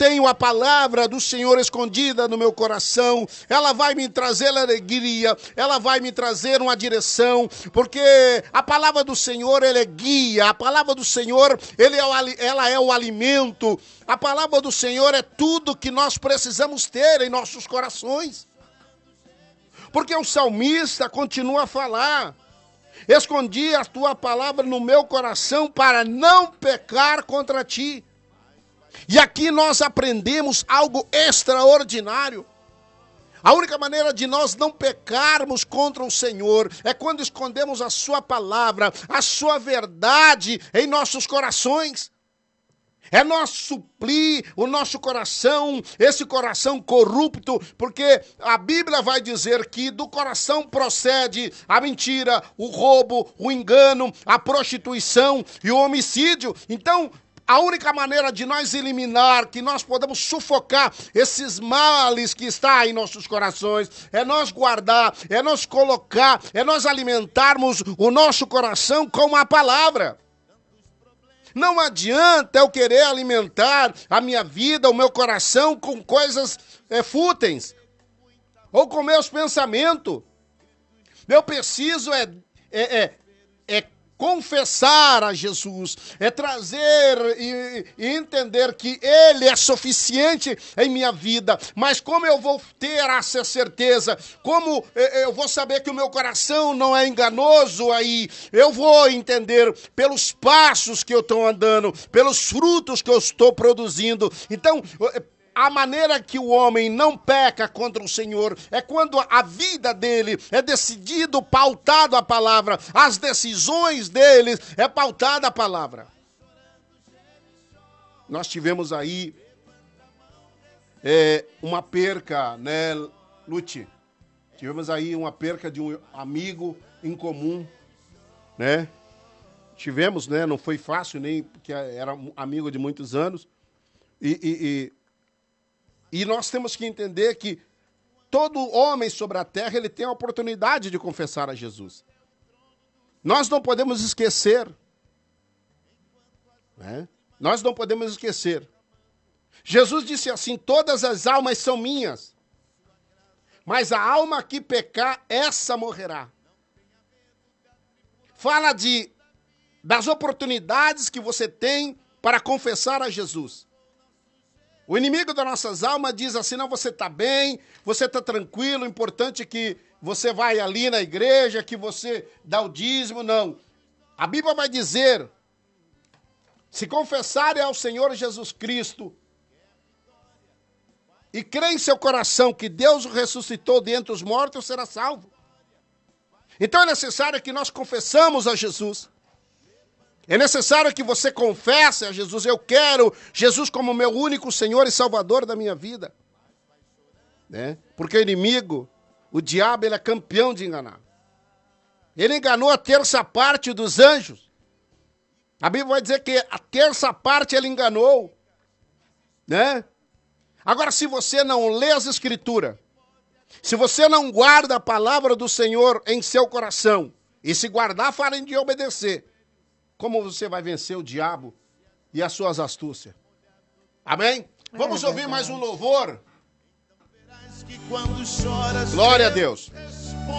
tenho a palavra do Senhor escondida no meu coração, ela vai me trazer alegria, ela vai me trazer uma direção, porque a palavra do Senhor, ela é guia, a palavra do Senhor, ela é o alimento, a palavra do Senhor é tudo que nós precisamos ter em nossos corações. Porque o salmista continua a falar: escondi a tua palavra no meu coração para não pecar contra ti. E aqui nós aprendemos algo extraordinário. A única maneira de nós não pecarmos contra o Senhor é quando escondemos a sua palavra, a sua verdade em nossos corações. É nós suprir o nosso coração, esse coração corrupto, porque a Bíblia vai dizer que do coração procede a mentira, o roubo, o engano, a prostituição e o homicídio. Então, a única maneira de nós eliminar, que nós podemos sufocar esses males que está em nossos corações, é nós guardar, é nós colocar, é nós alimentarmos o nosso coração com a palavra. Não adianta eu querer alimentar a minha vida, o meu coração com coisas fúteis, ou com meus pensamentos. Eu preciso confessar a Jesus, é trazer e entender que Ele é suficiente em minha vida. Mas como eu vou ter essa certeza? Como eu vou saber que o meu coração não é enganoso aí? Eu vou entender pelos passos que eu estou andando, pelos frutos que eu estou produzindo. Então, a maneira que o homem não peca contra o Senhor é quando a vida dele é decidido, pautado a palavra. As decisões dele é pautada a palavra. Nós tivemos aí uma perca, né, Lute? Tivemos aí uma perca de um amigo em comum, né? Tivemos, né? Não foi fácil, nem porque era um amigo de muitos anos. E nós temos que entender que todo homem sobre a terra, ele tem a oportunidade de confessar a Jesus. Nós não podemos esquecer, né? Nós não podemos esquecer. Jesus disse assim: todas as almas são minhas, mas a alma que pecar, essa morrerá. Fala das oportunidades que você tem para confessar a Jesus. O inimigo das nossas almas diz assim: não, você está bem, você está tranquilo, o importante é que você vai ali na igreja, que você dá o dízimo. Não. A Bíblia vai dizer: se confessarem ao Senhor Jesus Cristo e crer em seu coração que Deus o ressuscitou dentre os mortos, será salvo. Então é necessário que nós confessamos a Jesus. É necessário que você confesse a Jesus: eu quero Jesus como meu único Senhor e Salvador da minha vida. Né? Porque o inimigo, o diabo, ele é campeão de enganar. Ele enganou a terça parte dos anjos. A Bíblia vai dizer que a terça parte ele enganou. Né? Agora, se você não lê as Escrituras, se você não guarda a palavra do Senhor em seu coração, e se guardar, farem de obedecer, como você vai vencer o diabo e as suas astúcias? Amém? Vamos ouvir mais um louvor. Glória a Deus.